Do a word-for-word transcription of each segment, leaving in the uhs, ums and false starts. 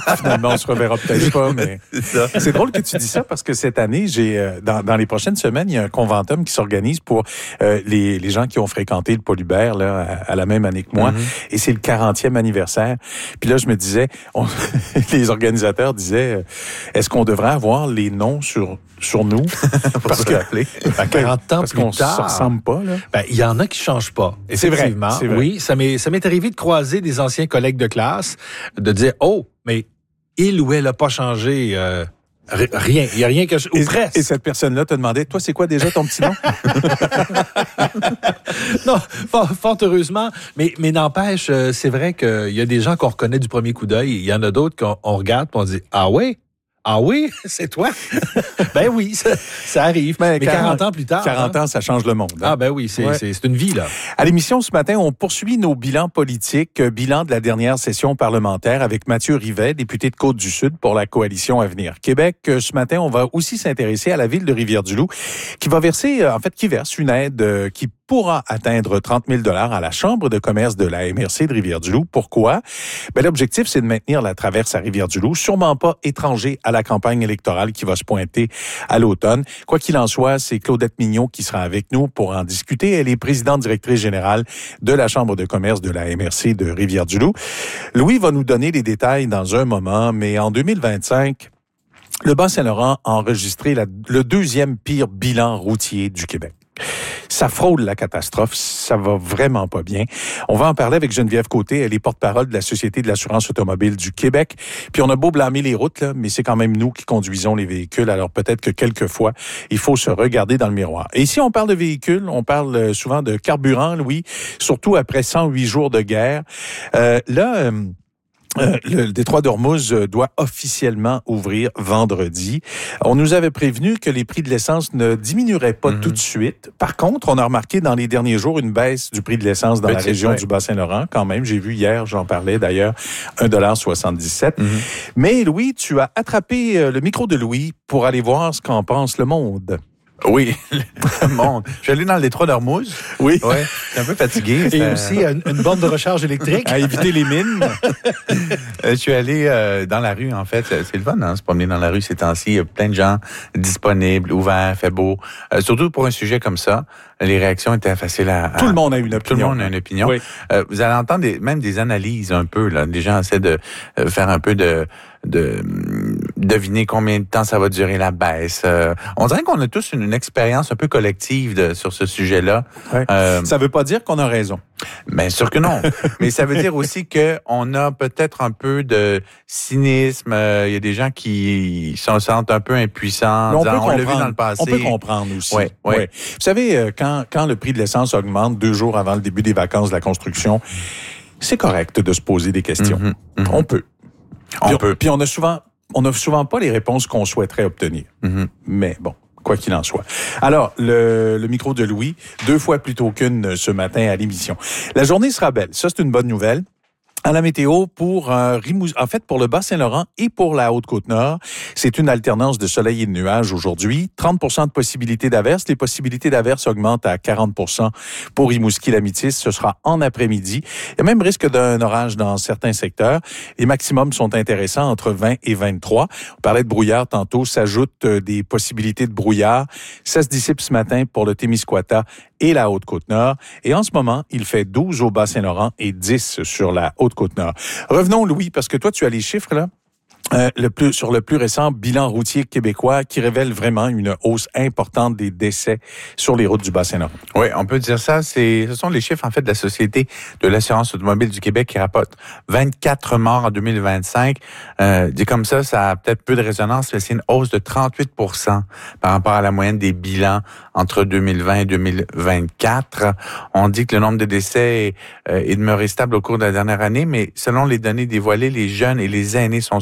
Finalement, on se reverra peut-être pas, mais C'est ça. c'est drôle que tu dis ça parce que cette année, j'ai euh, dans, dans les prochaines semaines, il y a un conventum qui s'organise pour euh, les, les gens qui ont fréquenté le Polybert là, à, à la même année que moi, mm-hmm. et c'est le quarantième anniversaire. Puis là, je me disais, on, les organisateurs disaient, euh, est-ce qu'on devrait avoir les noms sur sur nous parce que ben, quarante ans parce plus qu'on tard, se ressemble pas là. Ben il y en a qui changent pas. Effectivement, c'est vrai, c'est vrai. Oui, ça m'est ça m'est arrivé de croiser des anciens collègues de classe, de dire oh mais il ou elle a pas changé. Euh, Rien, il n'y a rien que je... Ou et, presque. Et cette personne-là te demandait, toi, c'est quoi déjà ton petit nom? Non, fort, fort heureusement. Mais, mais n'empêche, c'est vrai qu'il y a des gens qu'on reconnaît du premier coup d'œil. Il y en a d'autres qu'on on regarde et on dit, ah oui? Ah oui, c'est toi? Ben oui, ça, ça arrive. Mais, mais quarante ans plus tard. quarante hein? ans, ça change le monde. Hein? Ah ben oui, c'est, ouais. c'est, c'est une vie, là. À l'émission ce matin, on poursuit nos bilans politiques, bilan de la dernière session parlementaire avec Mathieu Rivet, député de Côte-du-Sud pour la Coalition Avenir Québec. Ce matin, on va aussi s'intéresser à la ville de Rivière-du-Loup, qui va verser, en fait, qui verse une aide qui pourra atteindre trente mille dollars à la Chambre de commerce de la M R C de Rivière-du-Loup. Pourquoi? Ben, l'objectif, c'est de maintenir la traverse à Rivière-du-Loup, sûrement pas étranger à la campagne électorale qui va se pointer à l'automne. Quoi qu'il en soit, c'est Claudette Mignot qui sera avec nous pour en discuter. Elle est présidente directrice générale de la Chambre de commerce de la M R C de Rivière-du-Loup. Louis va nous donner les détails dans un moment, mais en deux mille vingt-cinq, le Bas-Saint-Laurent a enregistré la, le deuxième pire bilan routier du Québec. Ça frôle la catastrophe, ça va vraiment pas bien. On va en parler avec Geneviève Côté, elle est porte-parole de la Société de l'assurance automobile du Québec. Puis on a beau blâmer les routes, là, mais c'est quand même nous qui conduisons les véhicules, alors peut-être que quelquefois, il faut se regarder dans le miroir. Et si on parle de véhicules, on parle souvent de carburant, Louis, surtout après cent huit jours de guerre. Euh, là... Euh, Euh, le détroit d'Ormuz doit officiellement ouvrir vendredi. On nous avait prévenu que les prix de l'essence ne diminueraient pas mm-hmm. tout de suite. Par contre, on a remarqué dans les derniers jours une baisse du prix de l'essence dans Petit, la région ouais. du Bas-Saint-Laurent. Quand même, j'ai vu hier, j'en parlais d'ailleurs, un dollar soixante-dix-sept. Mm-hmm. Mais Louis, tu as attrapé le micro de Louis pour aller voir ce qu'en pense le monde. Oui, le monde. Je suis allé dans le détroit d'Ormuz. Oui. Ouais, je suis un peu fatigué. Et aussi une, une borne de recharge électrique. À éviter les mines. Je suis allé euh, dans la rue, en fait. C'est le fun, hein, se promener dans la rue ces temps-ci. Il y a plein de gens disponibles, ouverts, fait beau. Euh, surtout pour un sujet comme ça, les réactions étaient faciles à... à... Tout le monde a une opinion. Tout le monde a une opinion. Oui. Euh, vous allez entendre des, même des analyses un peu, là. Les gens essaient de euh, faire un peu de... de deviner combien de temps ça va durer la baisse. Euh, on dirait qu'on a tous une, une expérience un peu collective de, sur ce sujet-là. Ouais. Euh, ça veut pas dire qu'on a raison. Bien sûr que non. Mais ça veut dire aussi que on a peut-être un peu de cynisme. Il euh, y a des gens qui se sentent un peu impuissants. On, disant, peut on l'a vu dans le passé. On peut comprendre aussi. Ouais, ouais. Ouais. Vous savez, quand, quand le prix de l'essence augmente deux jours avant le début des vacances de la construction, c'est correct de se poser des questions. Mm-hmm, mm-hmm. On peut. On puis, peut. Puis on a souvent, on n'a souvent pas les réponses qu'on souhaiterait obtenir. Mm-hmm. Mais bon, quoi qu'il en soit. Alors, le, le micro de Louis, deux fois plus tôt qu'une ce matin à l'émission. La journée sera belle. Ça, c'est une bonne nouvelle. À la météo, pour euh, Rimous... en fait, pour le Bas-Saint-Laurent et pour la Haute-Côte-Nord, c'est une alternance de soleil et de nuages aujourd'hui. trente pour cent de possibilités d'averses. Les possibilités d'averses augmentent à quarante pour cent pour Rimouski-la-Métis. Ce sera en après-midi. Il y a même risque d'un orage dans certains secteurs. Les maximums sont intéressants, entre vingt et vingt-trois. On parlait de brouillard tantôt. S'ajoutent des possibilités de brouillard. Ça se dissipe ce matin pour le Témiscouata et la Haute-Côte-Nord. Et en ce moment, il fait douze au Bas-Saint-Laurent et dix sur la Haute-Côte-Nord. Revenons, Louis, parce que toi, tu as les chiffres, là. Euh, le plus, sur le plus récent bilan routier québécois qui révèle vraiment une hausse importante des décès sur les routes du Bas-Saint-Laurent. Oui, on peut dire ça. C'est, ce sont les chiffres, en fait, de la Société de l'assurance automobile du Québec qui rapporte vingt-quatre morts en deux mille vingt-cinq. Euh, dit comme ça, ça a peut-être peu de résonance, mais c'est une hausse de trente-huit pour cent par rapport à la moyenne des bilans entre deux mille vingt et deux mille vingt-quatre. On dit que le nombre de décès est, euh, est demeuré stable au cours de la dernière année, mais selon les données dévoilées, les jeunes et les aînés sont surreprésentés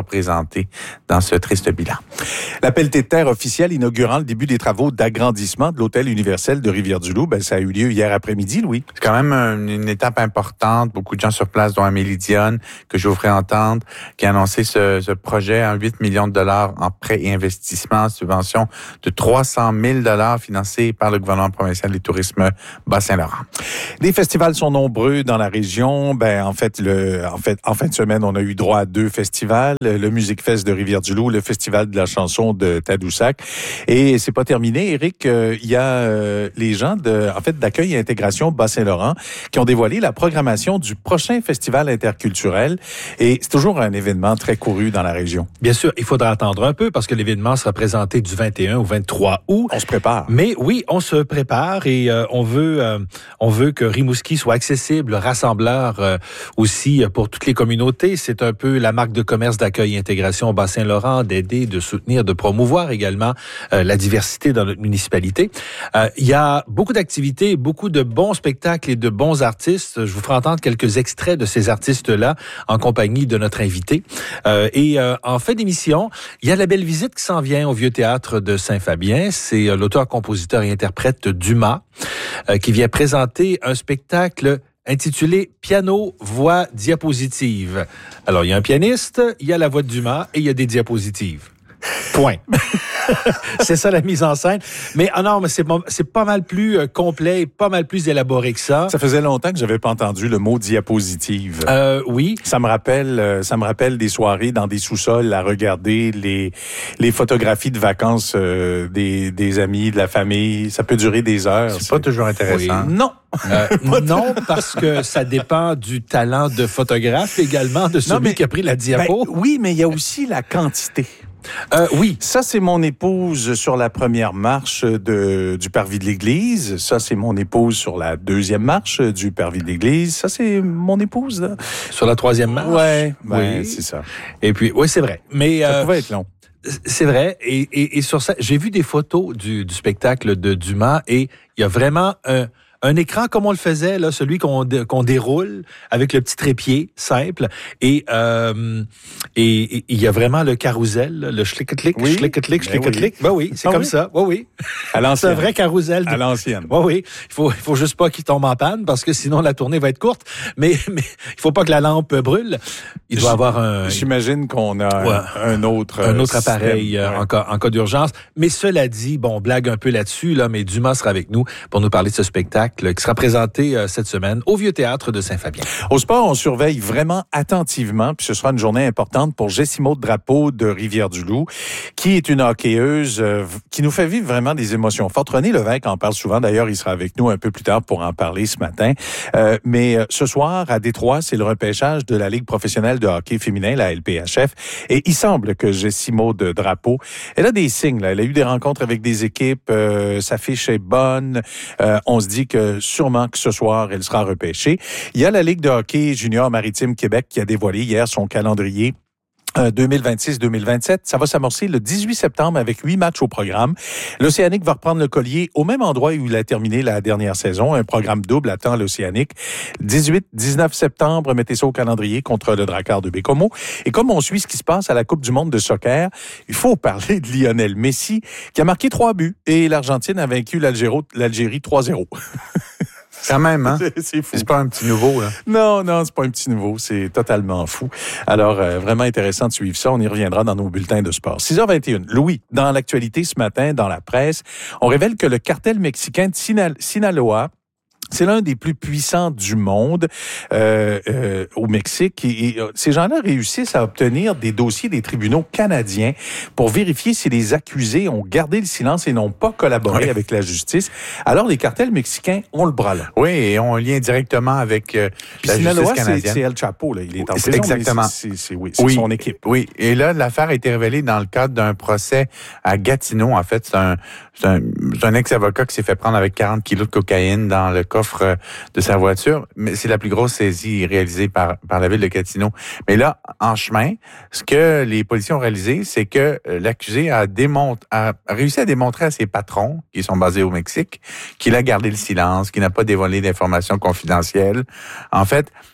représentés dans ce triste bilan. La pelletée de terre officielle inaugurant le début des travaux d'agrandissement de l'hôtel universel de Rivière-du-Loup, ben, ça a eu lieu hier après-midi, Louis. C'est quand même une, une étape importante. Beaucoup de gens sur place, dont Amélie Dionne, que je vous ferai entendre, qui a annoncé ce, ce projet à huit millions de dollars en prêts et investissements, en subvention de trois cent mille dollars financés par le gouvernement provincial du tourisme Bas-Saint-Laurent. Les festivals sont nombreux dans la région. Ben, en fait, le, en fait, en fin de semaine, on a eu droit à deux festivals. Le Music Fest de Rivière-du-Loup, le Festival de la chanson de Tadoussac. Et c'est pas terminé, Éric. Il euh, y a euh, les gens de, en fait, d'accueil et intégration Bas-Saint-Laurent qui ont dévoilé la programmation du prochain festival interculturel. Et c'est toujours un événement très couru dans la région. Bien sûr, il faudra attendre un peu parce que l'événement sera présenté du vingt et un au vingt-trois août. On se prépare. Mais oui, on se prépare et euh, on veut euh, on veut que Rimouski soit accessible, rassembleur euh, aussi pour toutes les communautés. C'est un peu la marque de commerce d'accueil et intégration au Bas-Saint-Laurent, d'aider, de soutenir, de promouvoir également euh, la diversité dans notre municipalité. Euh, il y a beaucoup d'activités, beaucoup de bons spectacles et de bons artistes. Je vous ferai entendre quelques extraits de ces artistes-là en compagnie de notre invité. Euh, et euh, en fin d'émission, il y a la belle visite qui s'en vient au Vieux Théâtre de Saint-Fabien. C'est euh, l'auteur, compositeur et interprète Dumas euh, qui vient présenter un spectacle intitulé Piano, voix, diapositive. Alors, il y a un pianiste, il y a la voix de Dumas et il y a des diapositives. Point. C'est ça la mise en scène. Mais ah non, mais c'est, c'est pas mal plus euh, complet et pas mal plus élaboré que ça. Ça faisait longtemps que j'avais pas entendu le mot diapositive. Euh, oui. Ça me rappelle, euh, ça me rappelle des soirées dans des sous-sols à regarder les les photographies de vacances euh, des des amis, de la famille. Ça peut durer des heures. C'est, c'est pas toujours intéressant. Oui. Non. Euh, non, parce que ça dépend du talent de photographe également, de celui non, mais, qui a pris la diapo. Ben, oui, mais il y a aussi la quantité. Euh, oui. Ça, c'est mon épouse sur la première marche de, du parvis de l'église. Ça, c'est mon épouse sur la deuxième marche du parvis de l'église. Ça, c'est mon épouse, là. Sur la troisième marche? Ouais, ben, oui. C'est ça. Et puis, oui, c'est vrai. Mais, ça euh, pouvait être long. C'est vrai. Et, et, et sur ça, j'ai vu des photos du, du spectacle de Dumas et il y a vraiment un... Un écran comme on le faisait, là, celui qu'on, qu'on déroule avec le petit trépied simple. Et euh, et il y a vraiment le carrousel, le schlick-click, oui. schlick-click, schlick-click. Oui. Ben oui, c'est ah comme oui. ça. Oui, oui. À l'ancienne. C'est un vrai carrousel. De... À l'ancienne. Oui, oui. Il faut, il faut juste pas qu'il tombe en panne parce que sinon la tournée va être courte. Mais, mais il faut pas que la lampe brûle. Il doit J- avoir un... J'imagine qu'on a ouais. un, un autre... Un autre appareil système, euh, ouais. en, cas, en cas d'urgence. Mais cela dit, bon, on blague un peu là-dessus, là, mais Dumas sera avec nous pour nous parler de ce spectacle qui sera présenté euh, cette semaine au Vieux Théâtre de Saint-Fabien. Au sport, on surveille vraiment attentivement, puis ce sera une journée importante pour Jessie Maud Drapeau de Rivière-du-Loup, qui est une hockeyeuse euh, qui nous fait vivre vraiment des émotions fortes. René Lévesque en parle souvent, d'ailleurs, il sera avec nous un peu plus tard pour en parler ce matin. Euh, mais euh, ce soir, à Détroit, c'est le repêchage de la Ligue professionnelle de hockey féminin, la L P H F, et il semble que Jessie Maud Drapeau, elle a des signes, là. Elle a eu des rencontres avec des équipes, euh, sa fiche est bonne, euh, on se dit que sûrement que ce soir, elle sera repêchée. Il y a la Ligue de hockey junior maritime Québec qui a dévoilé hier son calendrier deux mille vingt-six deux mille vingt-sept. Ça va s'amorcer le dix-huit septembre avec huit matchs au programme. L'Océanique va reprendre le collier au même endroit où il a terminé la dernière saison. Un programme double attend l'Océanique. dix-huit dix-neuf septembre, mettez ça au calendrier contre le Drakkar de Bécomo. Et comme on suit ce qui se passe à la Coupe du monde de soccer, il faut parler de Lionel Messi qui a marqué trois buts et l'Argentine a vaincu l'Algérie trois zéro. Quand même, hein? C'est, c'est fou. C'est pas un petit nouveau, là. Non, non, c'est pas un petit nouveau. C'est totalement fou. Alors, euh, vraiment intéressant de suivre ça. On y reviendra dans nos bulletins de sport. six heures vingt et une. Louis, dans l'actualité ce matin, dans la presse, on révèle que le cartel mexicain de Sinal- Sinaloa, c'est l'un des plus puissants du monde euh, euh, au Mexique. Et, et ces gens-là réussissent à obtenir des dossiers des tribunaux canadiens pour vérifier si les accusés ont gardé le silence et n'ont pas collaboré oui. avec la justice. Alors, les cartels mexicains ont le bras long. Oui, et ont un lien directement avec euh, la Sinaloa, justice canadienne. C'est, c'est El Chapo, là. Il est en prison. Exactement. C'est, c'est, c'est, oui, c'est oui, son équipe. Oui, et là, l'affaire a été révélée dans le cadre d'un procès à Gatineau. En fait, c'est un, c'est un, c'est un ex-avocat qui s'est fait prendre avec quarante kilos de cocaïne dans le coffre de sa voiture, mais c'est la plus grosse saisie réalisée par, par la ville de Gatineau. Mais là, en chemin, ce que les policiers ont réalisé, c'est que l'accusé a, démont- a réussi à démontrer à ses patrons, qui sont basés au Mexique, qu'il a gardé le silence, qu'il n'a pas dévoilé d'informations confidentielles. En fait,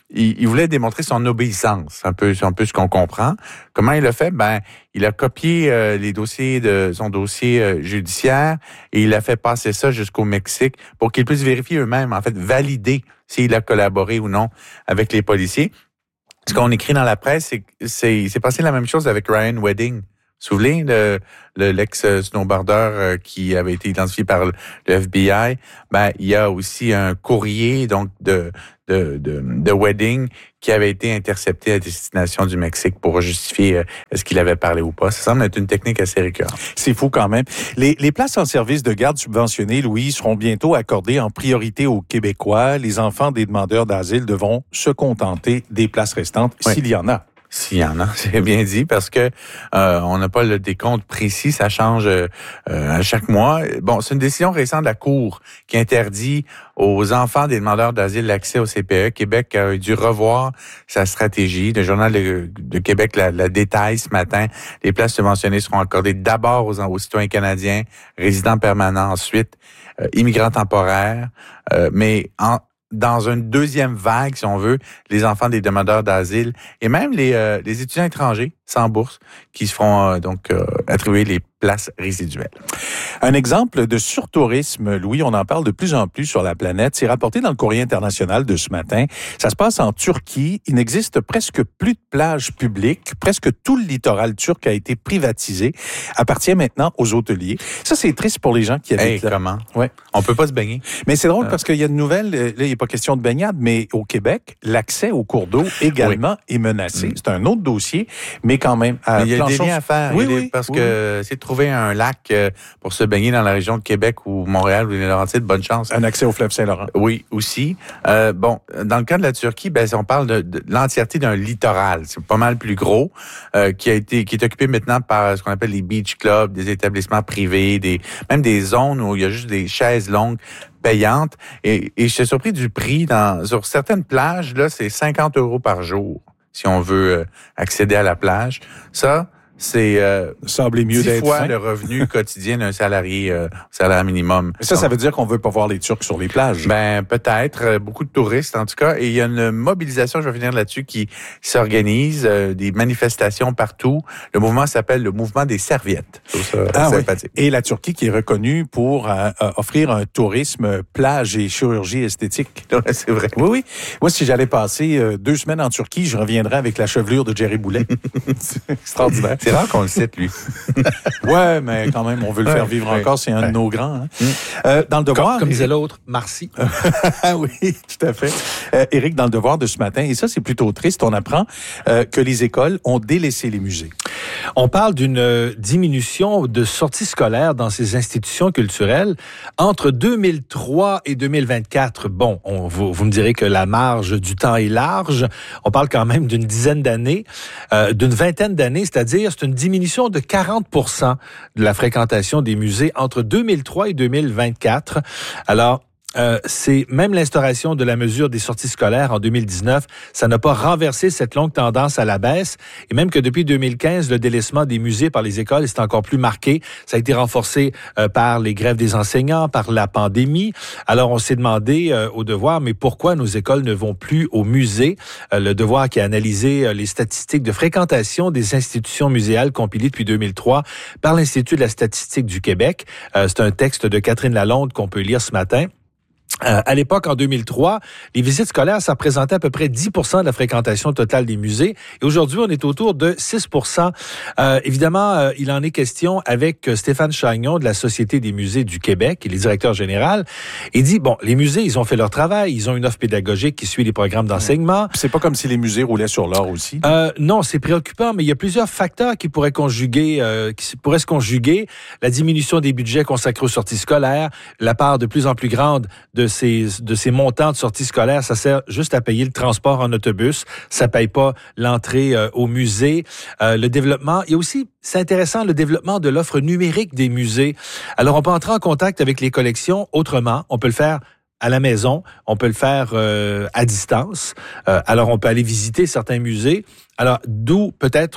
il, il voulait démontrer son obéissance, un peu, un peu ce qu'on comprend. Comment il l'a fait? Ben, il a copié euh, les dossiers de son dossier euh, judiciaire et il a fait passer ça jusqu'au Mexique pour qu'ils puissent vérifier eux-mêmes, en fait, valider s'il a collaboré ou non avec les policiers. Ce qu'on écrit dans la presse, c'est c'est c'est passé la même chose avec Ryan Wedding. Vous vous souvenez, le, le, l'ex-snowboarder euh, qui avait été identifié par le, le F B I, ben, il y a aussi un courrier donc de, de, de, de Wedding qui avait été intercepté à destination du Mexique pour justifier euh, est-ce qu'il avait parlé ou pas. Ça semble être une technique assez récurrente. C'est fou quand même. Les, les places en service de garde subventionnées, Louis, seront bientôt accordées en priorité aux Québécois. Les enfants des demandeurs d'asile devront se contenter des places restantes, oui. S'il y en a. S'il y en a, c'est bien dit, parce que euh, on n'a pas le décompte précis, ça change euh, à chaque mois. Bon, c'est une décision récente de la Cour qui interdit aux enfants des demandeurs d'asile l'accès au C P E. Québec a dû revoir sa stratégie. Le Journal de, de Québec la, la détaille ce matin. Les places subventionnées seront accordées d'abord aux, aux citoyens canadiens, résidents permanents ensuite, euh, immigrants temporaires, euh, mais en dans une deuxième vague, si on veut, les enfants des demandeurs d'asile et même les, euh, les étudiants étrangers sans bourse qui se feront euh, donc euh, attribuer les places résiduelles. Un exemple de surtourisme, Louis, on en parle de plus en plus sur la planète. C'est rapporté dans le Courrier international de ce matin. Ça se passe en Turquie. Il n'existe presque plus de plages publiques. Presque tout le littoral turc a été privatisé. Appartient maintenant aux hôteliers. Ça, c'est triste pour les gens qui habitent hey, là. Comment? Ouais. On peut pas se baigner. Mais c'est drôle euh... parce qu'il y a de nouvelles. Là, il n'y a pas question de baignade, mais au Québec, l'accès aux cours d'eau également oui. est menacé. Mm. C'est un autre dossier, mais quand même. À mais il y a Planchon... des liens à faire. Oui, des... oui. Parce oui. que c'est de trouver un lac pour se baigner dans la région de Québec ou Montréal ou les Laurentides, bonne chance. Un accès au fleuve Saint-Laurent. Oui, aussi. Euh, bon, dans le cas de la Turquie, ben on parle de, de l'entièreté d'un littoral. C'est pas mal plus gros, euh, qui a été, qui est occupé maintenant par ce qu'on appelle les beach clubs, des établissements privés, des même des zones où il y a juste des chaises longues payantes. Et, et je suis surpris du prix. Dans, sur certaines plages, là, c'est cinquante euros par jour si on veut euh, accéder à la plage. Ça, c'est euh, semblait mieux dix d'être fois fin. Le revenu quotidien d'un salarié, euh, salaire minimum. Mais ça, ça veut dire qu'on veut pas voir les Turcs sur les plages. Ben peut-être, euh, beaucoup de touristes en tout cas. Et il y a une mobilisation, je vais finir là-dessus, qui s'organise, euh, des manifestations partout. Le mouvement s'appelle le mouvement des serviettes. Je trouve ça ah, sympathique. Oui. Et la Turquie qui est reconnue pour euh, offrir un tourisme plage et chirurgie esthétique. Ouais, c'est vrai. Oui, oui. Moi, si j'allais passer euh, deux semaines en Turquie, je reviendrais avec la chevelure de Jerry Boulet. C'est extraordinaire. C'est rare qu'on le cite, lui. Ouais, mais quand même, on veut le faire vivre ouais, encore. C'est un ouais. de nos grands. Hein. Mm. Euh, dans le devoir, comme, comme disait l'autre, Marcy. Ah oui, tout à fait. Euh, Éric, dans le devoir de ce matin, et ça, c'est plutôt triste, on apprend euh, que les écoles ont délaissé les musées. On parle d'une euh, diminution de sorties scolaires dans ces institutions culturelles entre deux mille trois et deux mille vingt-quatre. Bon, on, vous, vous me direz que la marge du temps est large. On parle quand même d'une dizaine d'années, euh, d'une vingtaine d'années, c'est-à-dire c'est une diminution de quarante pour cent de la fréquentation des musées entre deux mille trois et deux mille vingt-quatre. Alors, Euh, c'est même l'instauration de la mesure des sorties scolaires en deux mille dix-neuf, ça n'a pas renversé cette longue tendance à la baisse. Et même que depuis deux mille quinze, le délaissement des musées par les écoles est encore plus marqué. Ça a été renforcé euh, par les grèves des enseignants, par la pandémie. Alors, on s'est demandé euh, au Devoir, mais pourquoi nos écoles ne vont plus au musée? Euh, le Devoir qui a analysé euh, les statistiques de fréquentation des institutions muséales compilées depuis deux mille trois par l'Institut de la statistique du Québec. Euh, c'est un texte de Catherine Lalonde qu'on peut lire ce matin. Euh, à l'époque, en deux mille trois, les visites scolaires, ça représentait à peu près dix pour cent de la fréquentation totale des musées. Et aujourd'hui, on est autour de six pour cent. Euh, évidemment, euh, il en est question avec Stéphane Chagnon de la Société des musées du Québec, qui est le directeur général. Il dit, bon, les musées, ils ont fait leur travail. Ils ont une offre pédagogique qui suit les programmes d'enseignement. C'est pas comme si les musées roulaient sur l'or aussi. Euh, non, c'est préoccupant, mais il y a plusieurs facteurs qui pourraient conjuguer, euh, qui pourraient se conjuguer. La diminution des budgets consacrés aux sorties scolaires, la part de plus en plus grande de ces, de ces montants de sorties scolaires, ça sert juste à payer le transport en autobus. Ça paye pas l'entrée euh, au musée. Euh, le développement, il y a aussi, c'est intéressant, le développement de l'offre numérique des musées. Alors, on peut entrer en contact avec les collections autrement. On peut le faire à la maison, on peut le faire euh, à distance. Euh, alors, on peut aller visiter certains musées. Alors, d'où peut-être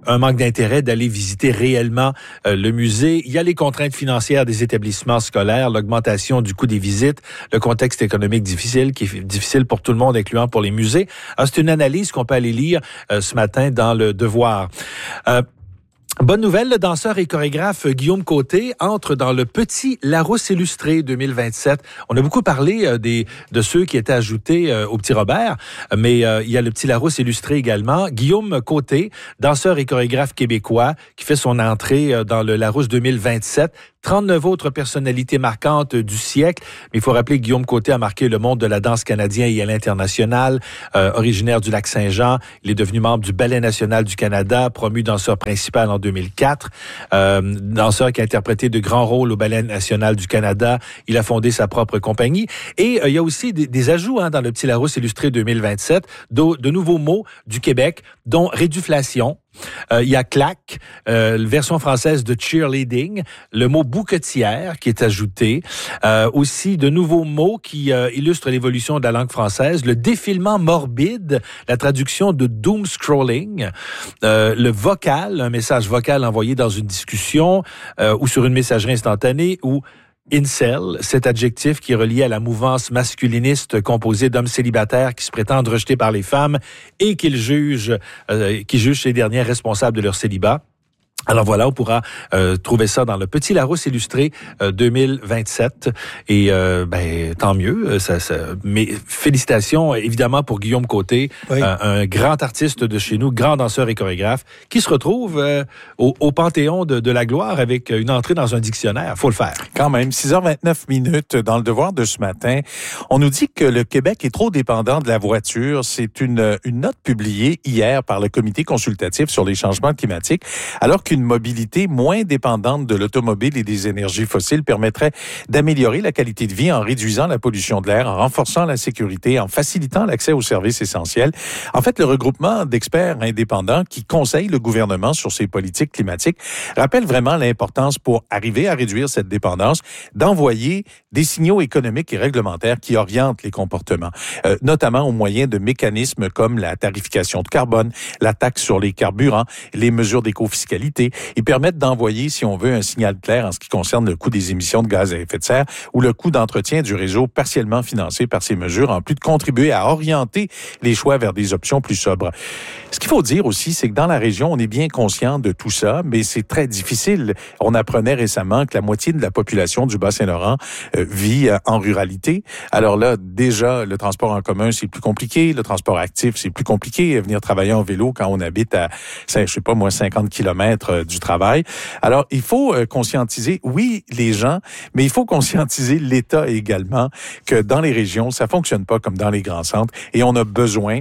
un manque d'intérêt d'aller visiter réellement euh, le musée. Il y a les contraintes financières des établissements scolaires, l'augmentation du coût des visites, le contexte économique difficile, qui est difficile pour tout le monde, incluant pour les musées. Alors, c'est une analyse qu'on peut aller lire euh, ce matin dans Le Devoir. Euh, Bonne nouvelle, le danseur et chorégraphe Guillaume Côté entre dans le Petit Larousse illustré deux mille vingt-sept. On a beaucoup parlé euh, des de ceux qui étaient ajoutés euh, au Petit Robert, mais euh, il y a le Petit Larousse illustré également. Guillaume Côté, danseur et chorégraphe québécois, qui fait son entrée euh, dans le Larousse deux mille vingt-sept. trente-neuf autres personnalités marquantes du siècle. Mais il faut rappeler que Guillaume Côté a marqué le monde de la danse canadien et à l'international. Euh, originaire du Lac-Saint-Jean, il est devenu membre du Ballet national du Canada, promu danseur principal en deux mille quatre. Euh, danseur qui a interprété de grands rôles au Ballet national du Canada. Il a fondé sa propre compagnie. Et euh, il y a aussi des, des ajouts hein, dans le Petit Larousse illustré deux mille vingt-sept, de, de nouveaux mots du Québec, dont réduflation. Euh, il y a claque, euh, version française de cheerleading, le mot bouquetière qui est ajouté, euh, aussi de nouveaux mots qui euh, illustrent l'évolution de la langue française, le défilement morbide, la traduction de doom scrolling, euh, le vocal, un message vocal envoyé dans une discussion euh, ou sur une messagerie instantanée, ou incel, cet adjectif qui est relié à la mouvance masculiniste composée d'hommes célibataires qui se prétendent rejetés par les femmes et qu'ils jugent, euh, qui jugent ces dernières responsables de leur célibat. Alors voilà, on pourra euh, trouver ça dans le Petit Larousse illustré euh, deux mille vingt-sept. Et euh, ben tant mieux. Ça, ça, mais félicitations évidemment pour Guillaume Côté, oui. euh, un grand artiste de chez nous, grand danseur et chorégraphe, qui se retrouve euh, au, au panthéon de, de la gloire avec une entrée dans un dictionnaire. Faut le faire. Quand même, six heures vingt-neuf minutes dans le Devoir de ce matin. On nous dit que le Québec est trop dépendant de la voiture. C'est une, une note publiée hier par le Comité consultatif sur les changements climatiques, alors qu'une mobilité moins dépendante de l'automobile et des énergies fossiles permettrait d'améliorer la qualité de vie en réduisant la pollution de l'air, en renforçant la sécurité, en facilitant l'accès aux services essentiels. En fait, le regroupement d'experts indépendants qui conseillent le gouvernement sur ses politiques climatiques rappelle vraiment l'importance pour arriver à réduire cette dépendance d'envoyer des signaux économiques et réglementaires qui orientent les comportements, euh, notamment au moyen de mécanismes comme la tarification de carbone, la taxe sur les carburants, les mesures d'écofiscalité. Ils permettent d'envoyer, si on veut, un signal clair en ce qui concerne le coût des émissions de gaz à effet de serre ou le coût d'entretien du réseau partiellement financé par ces mesures, en plus de contribuer à orienter les choix vers des options plus sobres. Ce qu'il faut dire aussi, c'est que dans la région, on est bien conscient de tout ça, mais c'est très difficile. On apprenait récemment que la moitié de la population du Bas-Saint-Laurent euh, vit euh, en ruralité. Alors là, déjà, le transport en commun, c'est plus compliqué. Le transport actif, c'est plus compliqué. Venir travailler en vélo quand on habite à, je sais pas moi, cinquante kilomètres du travail. Alors, il faut euh, conscientiser, oui, les gens, mais il faut conscientiser l'État également que dans les régions, ça fonctionne pas comme dans les grands centres et on a besoin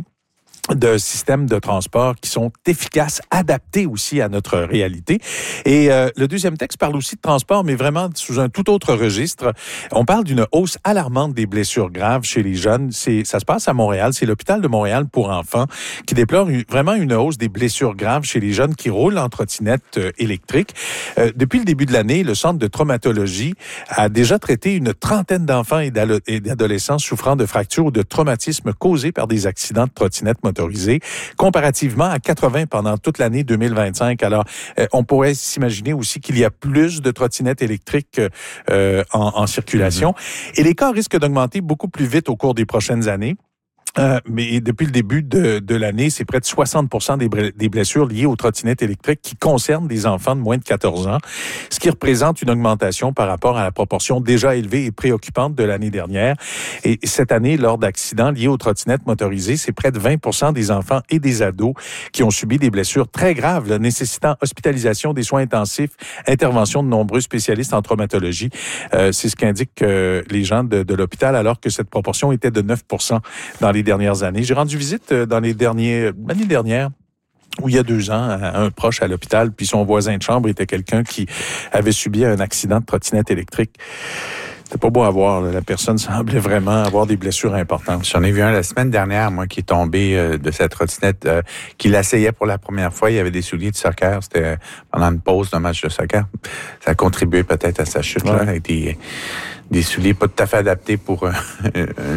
de systèmes de transport qui sont efficaces, adaptés aussi à notre réalité. Et euh, le deuxième texte parle aussi de transport, mais vraiment sous un tout autre registre. On parle d'une hausse alarmante des blessures graves chez les jeunes. C'est, ça se passe à Montréal. C'est l'hôpital de Montréal pour enfants qui déplore une, vraiment une hausse des blessures graves chez les jeunes qui roulent en trottinette euh, électrique. Euh, depuis le début de l'année, le Centre de traumatologie a déjà traité une trentaine d'enfants et d'adolescents souffrant de fractures ou de traumatismes causés par des accidents de trottinette motorisée, comparativement à quatre-vingts pendant toute l'année deux mille vingt-cinq. Alors, euh, on pourrait s'imaginer aussi qu'il y a plus de trottinettes électriques euh, en, en circulation. Mm-hmm. Et les cas risquent d'augmenter beaucoup plus vite au cours des prochaines années. Euh, mais depuis le début de, de l'année, c'est près de soixante pour cent des, des blessures liées aux trottinettes électriques qui concernent des enfants de moins de quatorze ans, ce qui représente une augmentation par rapport à la proportion déjà élevée et préoccupante de l'année dernière. Et cette année, lors d'accidents liés aux trottinettes motorisées, c'est près de vingt pour cent des enfants et des ados qui ont subi des blessures très graves, là, nécessitant hospitalisation, des soins intensifs, intervention de nombreux spécialistes en traumatologie. Euh, c'est ce qu'indiquent euh, les gens de, de l'hôpital, alors que cette proportion était de neuf pour cent dans les dernières années. J'ai rendu visite dans les derniers, l'année dernière, où il y a deux ans, à un proche à l'hôpital, puis son voisin de chambre était quelqu'un qui avait subi un accident de trottinette électrique. C'était pas beau à voir. Là. La personne semblait vraiment avoir des blessures importantes. J'en ai vu un la semaine dernière, moi, qui est tombé euh, de cette trottinette, euh, qui l'asseyait pour la première fois. Il y avait des souliers de soccer. C'était pendant une pause d'un match de soccer. Ça a contribué peut-être à sa chute, ouais. là, avec des, des souliers pas tout à fait adaptés pour euh, une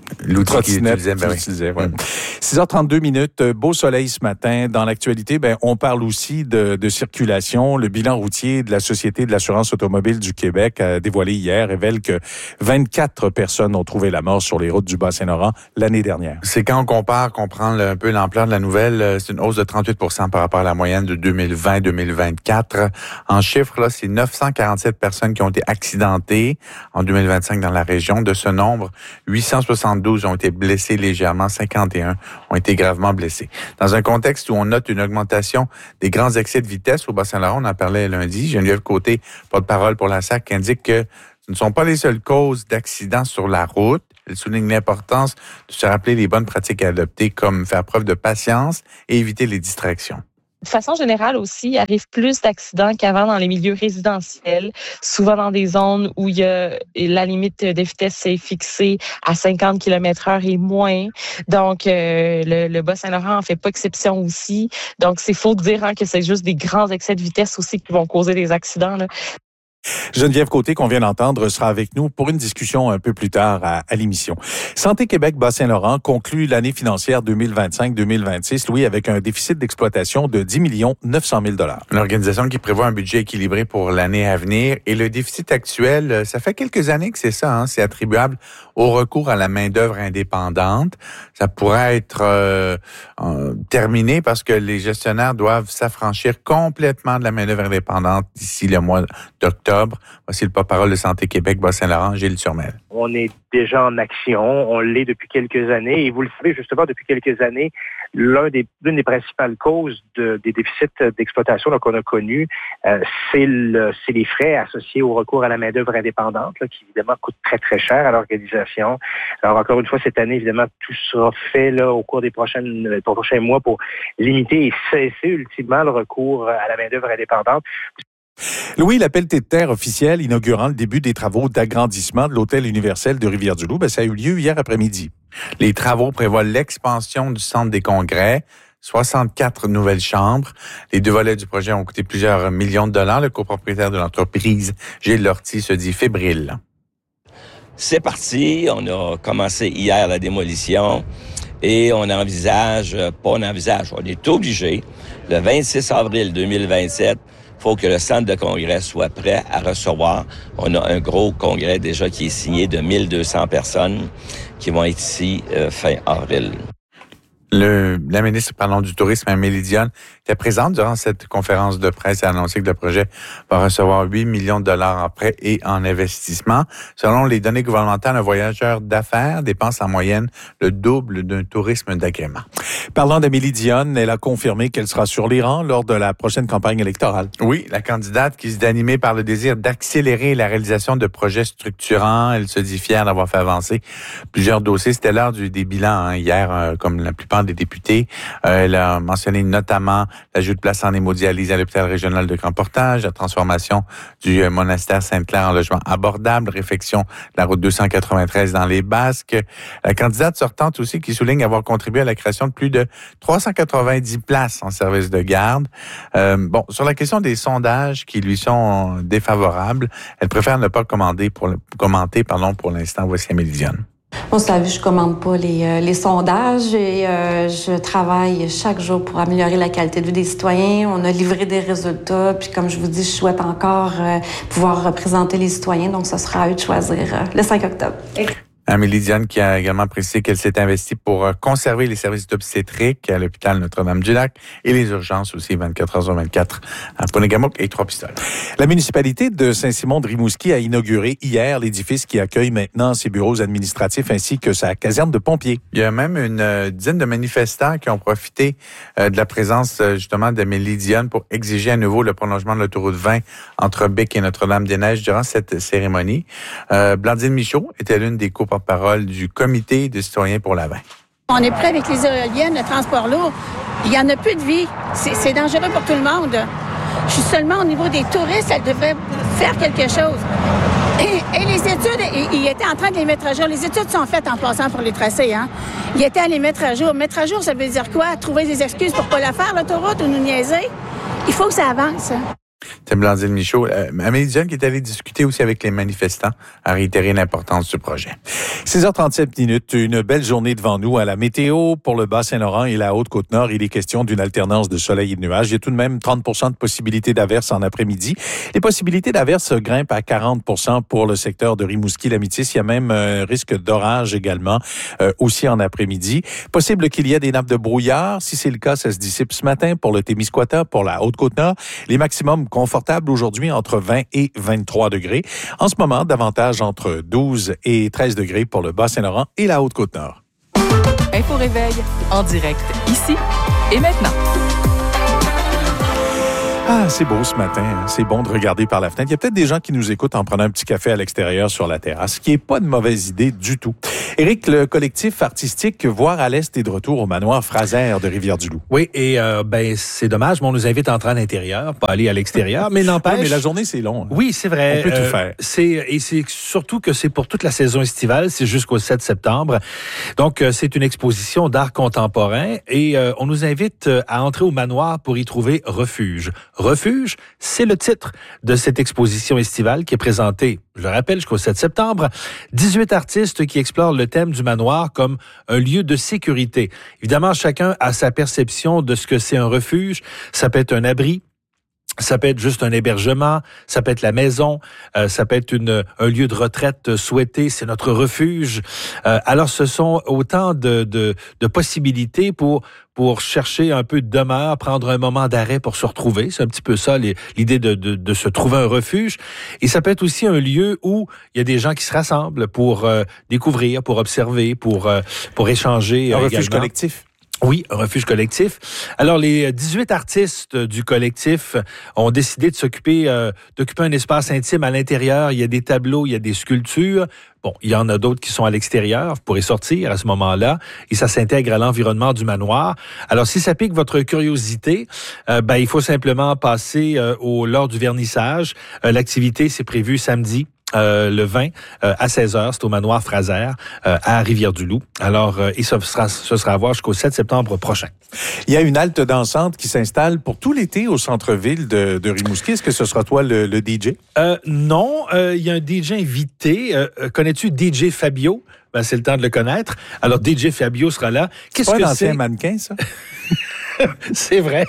L'outil qu'il utilisait, ben oui. ouais. six heures trente-deux minutes, beau soleil ce matin. Dans l'actualité, ben, on parle aussi de, de circulation. Le bilan routier de la Société de l'assurance automobile du Québec a dévoilé hier, révèle que vingt-quatre personnes ont trouvé la mort sur les routes du Bas-Saint-Laurent l'année dernière. C'est quand on compare, qu'on prend un peu l'ampleur de la nouvelle, c'est une hausse de trente-huit pour cent par rapport à la moyenne de deux mille vingt deux mille vingt-quatre. En chiffres, là, c'est neuf cent quarante-sept personnes qui ont été accidentées en deux mille vingt-cinq dans la région. De ce nombre, huit cent soixante-douze ont été blessés légèrement, cinquante et un ont été gravement blessés. Dans un contexte où on note une augmentation des grands excès de vitesse au Bas-Saint-Laurent, on en parlait lundi, Geneviève Côté, porte-parole pour la S A C, qui indique que ce ne sont pas les seules causes d'accidents sur la route. Elle souligne l'importance de se rappeler les bonnes pratiques à adopter, comme faire preuve de patience et éviter les distractions. De façon générale aussi, il arrive plus d'accidents qu'avant dans les milieux résidentiels, souvent dans des zones où il y a la limite de vitesse est fixée à cinquante kilomètres heure et moins. Donc, euh, le, le Bas-Saint-Laurent en fait pas exception aussi. Donc, c'est faux de dire hein, que c'est juste des grands excès de vitesse aussi qui vont causer des accidents, là. Geneviève Côté, qu'on vient d'entendre, sera avec nous pour une discussion un peu plus tard à, à l'émission. Santé Québec Bas-Saint-Laurent conclut l'année financière deux mille vingt-cinq deux mille vingt-six, Louis, avec un déficit d'exploitation de dix millions neuf cent mille dollars. Une organisation qui prévoit un budget équilibré pour l'année à venir. Et le déficit actuel, ça fait quelques années que c'est ça, hein, c'est attribuable au recours à la main-d'œuvre indépendante. Ça pourrait être euh, euh, terminé parce que les gestionnaires doivent s'affranchir complètement de la main-d'œuvre indépendante d'ici le mois d'octobre. Voici le porte-parole de Santé Québec Bas-Saint-Laurent, Gilles Turmel. On est déjà en action, on l'est depuis quelques années et vous le savez justement depuis quelques années, l'un des, l'une des principales causes de, des déficits d'exploitation là, qu'on a connus, euh, c'est, le, c'est les frais associés au recours à la main-d'œuvre indépendante là, qui évidemment coûte très très cher à l'organisation. Alors encore une fois cette année évidemment tout sera fait là au cours des prochaines des prochains mois pour limiter et cesser ultimement le recours à la main-d'œuvre indépendante. Louis, l'appel de terre officiel inaugurant le début des travaux d'agrandissement de l'Hôtel universel de Rivière-du-Loup, ben, ça a eu lieu hier après-midi. Les travaux prévoient l'expansion du centre des congrès, soixante-quatre nouvelles chambres. Les deux volets du projet ont coûté plusieurs millions de dollars. Le copropriétaire de l'entreprise, Gilles Lortie, se dit fébrile. C'est parti. On a commencé hier la démolition et on envisage, pas on envisage, on est obligé, le vingt-six avril deux mille vingt-sept, il faut que le centre de congrès soit prêt à recevoir. On a un gros congrès déjà qui est signé de mille deux cents personnes qui vont être ici euh, fin avril. Le, la ministre, parlons du tourisme, Amélie Dionne, était présente durant cette conférence de presse et a annoncé que le projet va recevoir huit millions de dollars en prêts et en investissement. Selon les données gouvernementales, un voyageur d'affaires dépense en moyenne le double d'un tourisme d'agrément. Parlant d'Amélie Dionne, elle a confirmé qu'elle sera sur les rangs lors de la prochaine campagne électorale. Oui, la candidate qui se dit animée par le désir d'accélérer la réalisation de projets structurants. Elle se dit fière d'avoir fait avancer plusieurs dossiers. C'était l'heure du, des bilans hein, hier, euh, comme la plupart des députés. Euh, elle a mentionné notamment l'ajout de places en hémodialyse à l'hôpital régional de Grand-Portage, la transformation du euh, monastère Sainte-Claire en logement abordable, réfection de la route deux cent quatre-vingt-treize dans les Basques. La candidate sortante aussi qui souligne avoir contribué à la création de plus de trois cent quatre-vingt-dix places en service de garde. Euh, bon, sur la question des sondages qui lui sont défavorables, elle préfère ne pas commander pour, commenter pardon, pour l'instant. Voici Amélie Dionne. Vous savez, je commande pas les, euh, les sondages et euh, je travaille chaque jour pour améliorer la qualité de vie des citoyens. On a livré des résultats, puis comme je vous dis, je souhaite encore euh, pouvoir représenter les citoyens, donc ce sera à eux de choisir euh, le cinq octobre. Amélie Dionne qui a également précisé qu'elle s'est investie pour conserver les services d'obstétrique à l'hôpital Notre-Dame-du-Lac et les urgences aussi vingt-quatre heures sur vingt-quatre à Ponegamook et Trois-Pistoles. La municipalité de Saint-Simon-de-Rimouski a inauguré hier l'édifice qui accueille maintenant ses bureaux administratifs ainsi que sa caserne de pompiers. Il y a même une euh, dizaine de manifestants qui ont profité euh, de la présence euh, justement d'Amélie Dionne pour exiger à nouveau le prolongement de l'autoroute vingt entre Bic et Notre-Dame-des-Neiges durant cette cérémonie. Euh, Blandine Michaud était l'une des coportes parole du Comité des citoyens pour la vingt. On est prêt avec les éoliennes, le transport lourd. Il n'y en a plus de vie. C'est, c'est dangereux pour tout le monde. Je suis seulement au niveau des touristes, elle devrait faire quelque chose. Et, et les études, il était en train de les mettre à jour. Les études sont faites en passant pour les tracés. Hein? Il était à les mettre à jour. Mettre à jour, ça veut dire quoi? Trouver des excuses pour ne pas la faire, l'autoroute, ou nous niaiser? Il faut que ça avance. Thème Blandine-Michaud. Euh, Amélie Dionne qui est allée discuter aussi avec les manifestants a réitéré l'importance du projet. six heures trente-sept minutes, une belle journée devant nous à la météo pour le Bas-Saint-Laurent et la Haute-Côte-Nord. Il est question d'une alternance de soleil et de nuages. Il y a tout de même trente pour cent de possibilités d'averses en après-midi. Les possibilités d'averses grimpent à quarante pour cent pour le secteur de Rimouski-Lamitis. Il y a même un risque d'orage également, euh, aussi en après-midi. Possible qu'il y ait des nappes de brouillard. Si c'est le cas, ça se dissipe ce matin pour le Témiscouata, pour la Haute-Côte-Nord. Les maximums confortable aujourd'hui entre vingt et vingt-trois degrés. En ce moment, davantage entre douze et treize degrés pour le Bas-Saint-Laurent et la Haute-Côte-Nord. Info Réveil, en direct, ici et maintenant. Ah, c'est beau ce matin. Hein? C'est bon de regarder par la fenêtre. Il y a peut-être des gens qui nous écoutent en prenant un petit café à l'extérieur sur la terrasse, ce qui n'est pas une mauvaise idée du tout. Éric, le collectif artistique Voir à l'Est est de retour au manoir Fraser de Rivière-du-Loup. Oui, et euh, ben c'est dommage, mais on nous invite à entrer à l'intérieur, pas aller à l'extérieur, mais n'empêche... Oui, mais la journée, c'est long. Hein? Oui, c'est vrai. On peut euh, tout faire. C'est, et c'est surtout que c'est pour toute la saison estivale, c'est jusqu'au sept septembre. Donc, euh, c'est une exposition d'art contemporain et euh, on nous invite à entrer au manoir pour y trouver refuge. Refuge, c'est le titre de cette exposition estivale qui est présentée, je le rappelle, jusqu'au sept septembre. dix-huit artistes qui explorent le thème du manoir comme un lieu de sécurité. Évidemment, chacun a sa perception de ce que c'est un refuge. Ça peut être un abri. Ça peut être juste un hébergement, ça peut être la maison, euh, ça peut être une, un lieu de retraite souhaité, c'est notre refuge. Euh, alors, ce sont autant de, de, de possibilités pour pour chercher un peu de demeure, prendre un moment d'arrêt pour se retrouver. C'est un petit peu ça, les, l'idée de, de, de se trouver un refuge. Et ça peut être aussi un lieu où il y a des gens qui se rassemblent pour euh, découvrir, pour observer, pour, euh, pour échanger. Un euh, refuge également. collectif. Oui, un refuge collectif. Alors, les dix-huit artistes du collectif ont décidé de s'occuper, euh, d'occuper un espace intime à l'intérieur. Il y a des tableaux, il y a des sculptures. Bon, il y en a d'autres qui sont à l'extérieur. Vous pourrez sortir à ce moment-là. Et ça s'intègre à l'environnement du manoir. Alors, si ça pique votre curiosité, euh, ben, il faut simplement passer euh, au, lors du vernissage. Euh, l'activité, c'est prévu samedi. Euh, le vingt euh, à seize heures, c'est au manoir Fraser euh, à Rivière-du-Loup. Alors, euh, et ça sera, ce sera à voir jusqu'au sept septembre prochain. Il y a une halte dansante qui s'installe pour tout l'été au centre-ville de, de Rimouski. Est-ce que ce sera toi le, le D J? Euh, non, euh, il y a un D J invité. Euh, connais-tu D J Fabio? Ben, c'est le temps de le connaître. Alors, D J Fabio sera là. Qu'est-ce c'est pas que un ancien c'est? mannequin, ça? C'est vrai.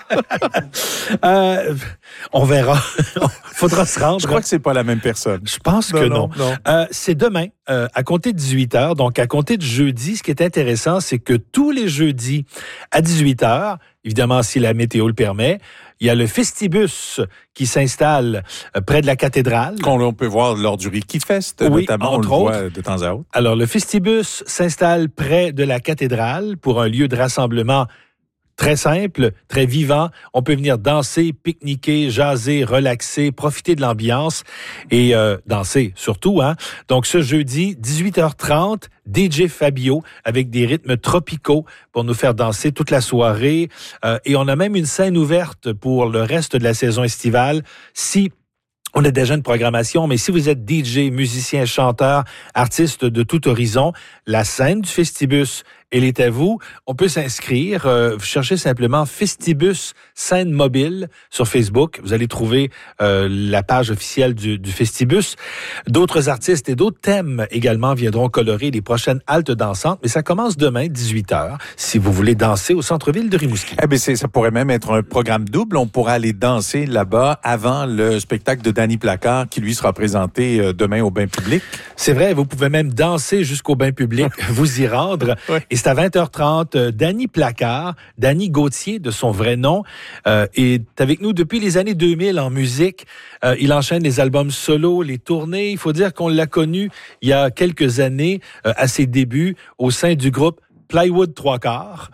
euh, on verra. Faudra se rendre. Je crois que c'est pas la même personne. Je pense non, que non. non. non. Euh, c'est demain, euh, à compter de dix-huit heures. Donc, à compter de jeudi, ce qui est intéressant, c'est que tous les jeudis, à dix-huit heures, évidemment, si la météo le permet, il y a le Festibus qui s'installe près de la cathédrale. Qu'on peut voir lors du Ricky Fest, oui, notamment, entre on le autres. voit de temps à autre. Alors, le Festibus s'installe près de la cathédrale pour un lieu de rassemblement très simple, très vivant. On peut venir danser, pique-niquer, jaser, relaxer, profiter de l'ambiance et euh, danser surtout. Hein? Donc, ce jeudi, dix-huit heures trente, D J Fabio avec des rythmes tropicaux pour nous faire danser toute la soirée. Euh, et on a même une scène ouverte pour le reste de la saison estivale. Si on a déjà une programmation, mais si vous êtes D J, musicien, chanteur, artiste de tout horizon, la scène du Festibus, elle est à vous. On peut s'inscrire. Euh, vous cherchez simplement Festibus scène mobile sur Facebook. Vous allez trouver euh, la page officielle du, du Festibus. D'autres artistes et d'autres thèmes également viendront colorer les prochaines haltes dansantes. Mais ça commence demain, dix-huit heures, si vous voulez danser au centre-ville de Rimouski. Eh bien, ça pourrait même être un programme double. On pourra aller danser là-bas avant le spectacle de Danny Placard qui, lui, sera présenté demain au bain public. C'est vrai, vous pouvez même danser jusqu'au bain public, vous y rendre. Ouais. Et c'est à vingt heures trente. Danny Placard, Danny Gauthier de son vrai nom, euh, est avec nous depuis les années deux mille en musique. Euh, il enchaîne les albums solo, les tournées. Il faut dire qu'on l'a connu il y a quelques années, euh, à ses débuts, au sein du groupe Plywood Trois Quarts.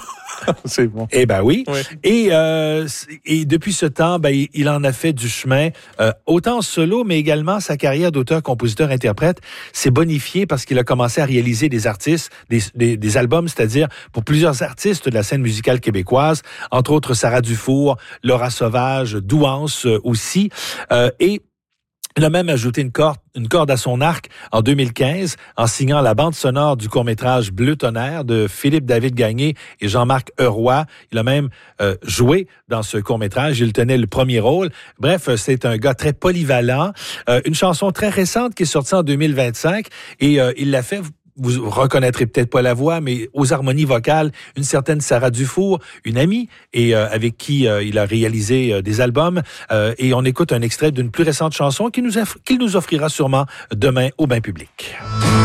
C'est bon. Eh ben oui. oui. Et, euh, et depuis ce temps, ben, il, il en a fait du chemin, euh, autant en solo, mais également sa carrière d'auteur, compositeur, interprète s'est bonifiée parce qu'il a commencé à réaliser des artistes, des, des, des albums, c'est-à-dire pour plusieurs artistes de la scène musicale québécoise, entre autres Sarah Dufour, Laura Sauvage, Douance aussi, euh, et Il a même ajouté une corde, une corde à son arc en deux mille quinze en signant la bande sonore du court-métrage Bleu Tonnerre de Philippe-David Gagné et Jean-Marc Euroy. Il a même euh, joué dans ce court-métrage. Il tenait le premier rôle. Bref, c'est un gars très polyvalent. Euh, une chanson très récente qui est sortie en deux mille vingt-cinq et euh, il l'a fait... Vous reconnaîtrez peut-être pas la voix, mais aux harmonies vocales, une certaine Sarah Dufour, une amie, et euh, avec qui euh, il a réalisé euh, des albums. Euh, et on écoute un extrait d'une plus récente chanson qu'il nous, qu'il nous offrira sûrement demain au bain public.